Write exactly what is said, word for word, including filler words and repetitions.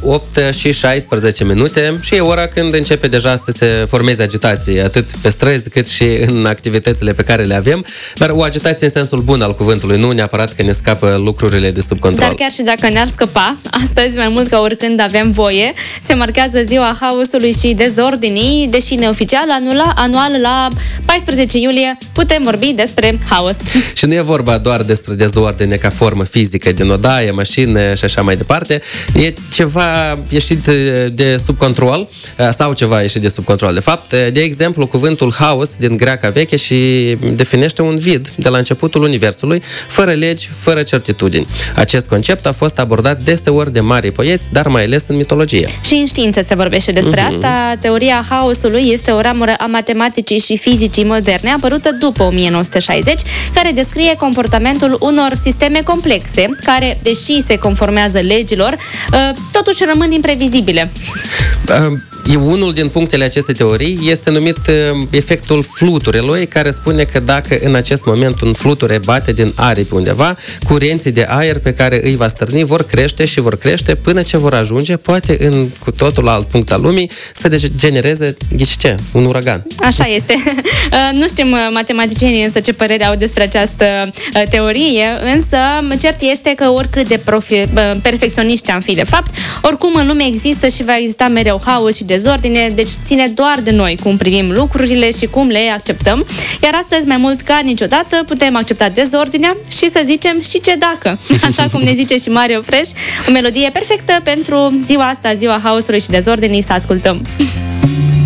opt și șaisprezece minute și e ora când începe deja să se formeze agitație, atât pe străzi cât și în activitățile pe care le avem, dar o agitație în sensul bun al cuvântului, nu neapărat că ne scapă lucrurile de sub control. Dar chiar și dacă ne-ar scăpa, astăzi mai mult ca oricând avem voie, se marchează ziua haosului și dezordinii, deși neoficial anula, anual la paisprezece iulie putem vorbi despre haos. Și nu e vorba doar despre dezordine ca formă fizică din odaie, mașină și așa mai departe, e ceva ieșit de sub control sau ceva ieșit de sub control. De fapt, de exemplu, cuvântul haos din greaca veche și definește un vid de la începutul universului, fără legi, fără certitudini. Acest concept a fost abordat deseori de mari poeți, dar mai ales în mitologie. Și în știință se vorbește despre mm-hmm. asta. Teoria haosului este o ramură a matematicii și fizicii moderne, apărută după o mie nouă sute șaizeci, care descrie comportamentul unor sisteme complexe, care, deși se conformează legilor, totuși rămân imprevizibile. Uh. E unul din punctele acestei teorii este numit uh, efectul fluturelui, care spune că dacă în acest moment un fluture bate din aripi undeva, curenții de aer pe care îi va stârni vor crește și vor crește până ce vor ajunge, poate în cu totul alt punct al lumii, să genereze, ghici ce, un uragan. Așa este. Nu știm matematicienii însă ce părere au despre această teorie, însă cert este că oricât de profi- perfecționiști am fi de fapt, oricum în lume există și va exista mereu haos și dezordine, deci ține doar de noi cum privim lucrurile și cum le acceptăm. Iar astăzi, mai mult ca niciodată, putem accepta dezordinea și să zicem și ce dacă. Așa cum ne zice și Mario Fresh, o melodie perfectă pentru ziua asta, ziua haosului și dezordinii, să ascultăm.